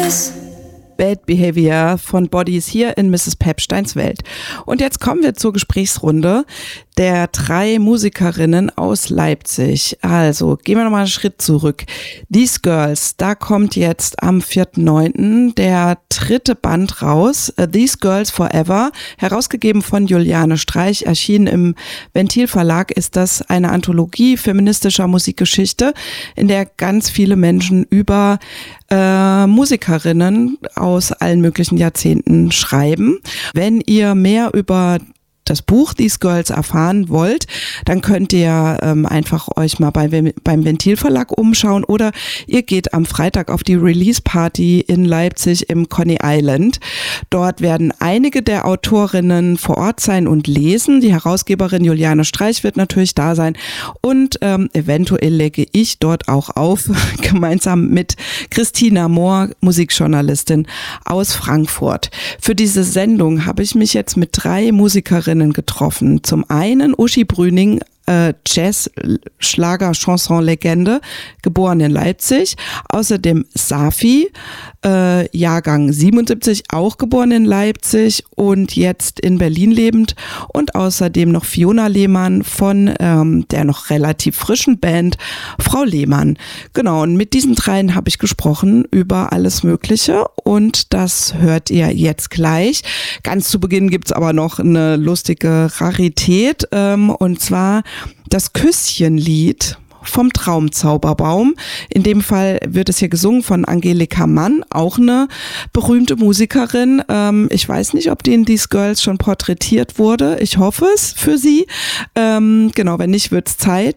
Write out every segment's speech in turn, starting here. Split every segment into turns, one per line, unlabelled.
Bad Behavior von Bodies hier in Mrs. Pepsteins Welt. Und jetzt kommen wir zur Gesprächsrunde der 3 Musikerinnen aus Leipzig. Also gehen wir nochmal einen Schritt zurück. These Girls, da kommt jetzt am 4.9. der 3. Band raus. These Girls Forever, herausgegeben von Juliane Streich, erschienen im Ventil Verlag, ist das eine Anthologie feministischer Musikgeschichte, in der ganz viele Menschen über Musikerinnen aus allen möglichen Jahrzehnten schreiben. Wenn ihr mehr über das Buch These Girls erfahren wollt, dann könnt ihr einfach euch mal beim Ventil Verlag umschauen oder ihr geht am Freitag auf die Release Party in Leipzig im Coney Island. Dort werden einige der Autorinnen vor Ort sein und lesen. Die Herausgeberin Juliane Streich wird natürlich da sein und eventuell lege ich dort auch auf, gemeinsam mit Christina Mohr, Musikjournalistin aus Frankfurt. Für diese Sendung habe ich mich jetzt mit 3 Musikerinnen getroffen. Zum einen Uschi Brüning, Jazz, Schlager, Chanson-Legende, geboren in Leipzig. Außerdem Safi, Jahrgang 77, auch geboren in Leipzig und jetzt in Berlin lebend. Und außerdem noch Fiona Lehmann von der noch relativ frischen Band Frau Lehmann. Genau, und mit diesen 3 habe ich gesprochen über alles Mögliche und das hört ihr jetzt gleich. Ganz zu Beginn gibt's aber noch eine lustige Rarität und zwar das Küsschenlied vom Traumzauberbaum. In dem Fall wird es hier gesungen von Angelika Mann, auch eine berühmte Musikerin. Ich weiß nicht, ob die in These Girls schon porträtiert wurde. Ich hoffe es für sie. Genau, wenn nicht, wird's Zeit.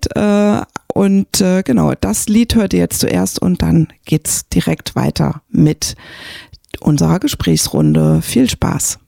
Genau, das Lied hört ihr jetzt zuerst und dann geht's direkt weiter mit unserer Gesprächsrunde. Viel Spaß.